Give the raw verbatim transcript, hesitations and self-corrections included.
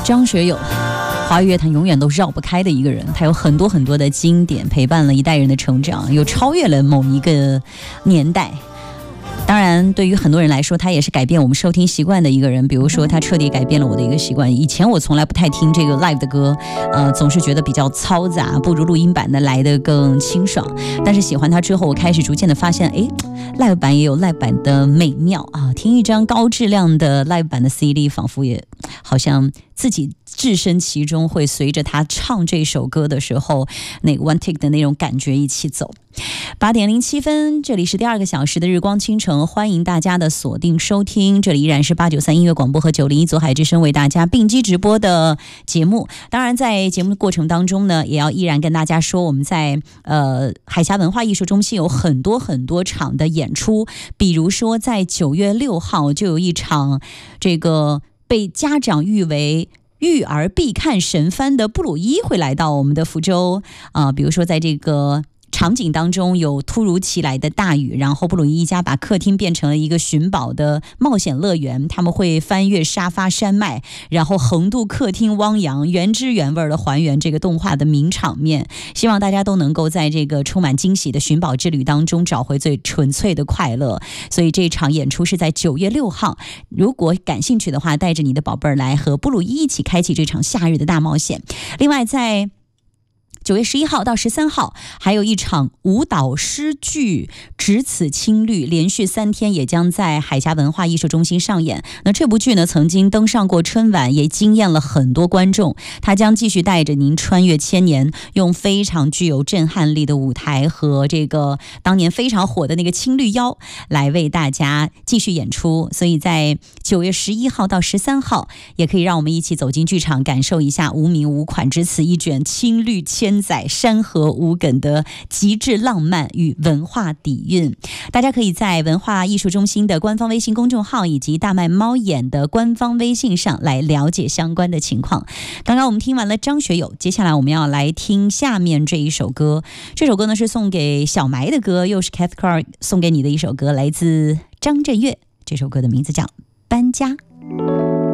张学友，华语乐坛永远都绕不开的一个人，他有很多很多的经典，陪伴了一代人的成长，又超越了某一个年代。当然对于很多人来说，他也是改变我们收听习惯的一个人，比如说他彻底改变了我的一个习惯。以前我从来不太听这个 live 的歌，呃，总是觉得比较嘈杂，不如录音版的来得更清爽。但是喜欢他之后，我开始逐渐的发现，诶 live 版也有 live 版的美妙啊！听一张高质量的 live 版的 C D， 仿佛也好像自己置身其中，会随着他唱这首歌的时候，那个 one take 的那种感觉一起走。八点零七分，这里是第二个小时的日光倾城，欢迎大家的锁定收听，这里依然是八九三音乐广播和九零一左海之声为大家并机直播的节目。当然在节目的过程当中呢，也要依然跟大家说，我们在呃海峡文化艺术中心有很多很多场的演出，比如说在九月六号就有一场这个被家长誉为育儿必看神番的布鲁伊会来到我们的福州啊、呃，比如说在这个场景当中有突如其来的大雨，然后布鲁伊一家把客厅变成了一个寻宝的冒险乐园，他们会翻越沙发山脉，然后横渡客厅汪洋，原汁原味的还原这个动画的名场面。希望大家都能够在这个充满惊喜的寻宝之旅当中找回最纯粹的快乐。所以这场演出是在九月六号，如果感兴趣的话，带着你的宝贝儿来和布鲁伊一起开启这场夏日的大冒险。另外在九月十一号到十三号，还有一场舞蹈诗剧《只此青绿》，连续三天也将在海峡文化艺术中心上演。那这部剧呢，曾经登上过春晚，也惊艳了很多观众。它将继续带着您穿越千年，用非常具有震撼力的舞台和这个当年非常火的那个青绿腰来为大家继续演出。所以在九月十一号到十三号，也可以让我们一起走进剧场，感受一下无名无款只此一卷青绿千载山河无梗的极致浪漫与文化底蕴。大家可以在文化艺术中心的官方微信公众号以及大麦猫眼的官方微信上来了解相关的情况。刚刚我们听完了张学友，接下来我们要来听下面这一首歌。这首歌呢是送给小埋的歌，又是 Cath Clark 送给你的一首歌，来自张震岳。这首歌的名字叫搬家。